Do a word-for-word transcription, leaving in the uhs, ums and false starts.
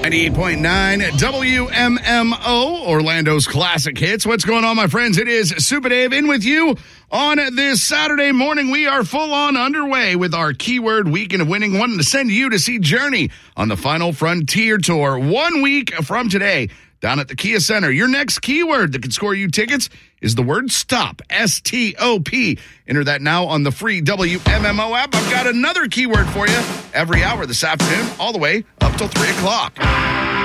ninety-eight point nine W M M O, Orlando's classic hits. What's going on, my friends? It is Super Dave in with you on this Saturday morning. We are full on underway with our keyword weekend of winning. Wanting to send you to see Journey on the Final Frontier Tour one week from today down at the Kia Center. Your next keyword that can score you tickets is the word stop, S T O P. Enter that now on the free W M M O app. I've got another keyword for you every hour this afternoon, all the way up till three o'clock.